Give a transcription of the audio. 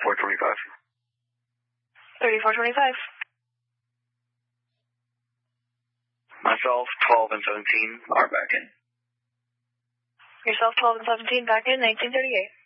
3425. 3425. Myself, 12 and 17 are back in. Yourself, 12 and 17, back in 1938.